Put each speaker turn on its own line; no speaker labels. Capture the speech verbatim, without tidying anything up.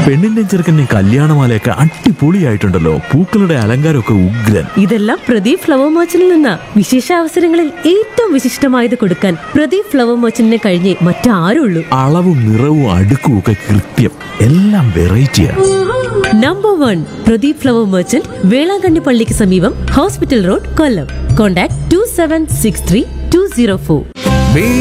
പെണ്ണിന്റെ ചെറുക്കന്റെ കല്യാണമാലയൊക്കെ അടിപൊളിയായിട്ടുണ്ടല്ലോ. പൂക്കളുടെ അലങ്കാരമൊക്കെ ഉഗ്രൻ.
ഇതെല്ലാം പ്രദീപ് ഫ്ലവർ മർച്ചന്റിൽ നിന്നാ. വിശേഷ അവസരങ്ങളിൽ ഏറ്റവും വിശിഷ്ടമായത് കൊടുക്കാൻ പ്രദീപ് ഫ്ലവർ മർച്ചന്റിനെ കഴിഞ്ഞേ മറ്റാരുള്ളൂ.
അളവും നിറവും അടുക്കും ഒക്കെ കൃത്യം. എല്ലാം വെറൈറ്റിയാണ്.
Number one Pradeep flower merchant, Velankanni പള്ളിക്ക് സമീപം, hospital road, Kollam. Contact to seven six three to zero four.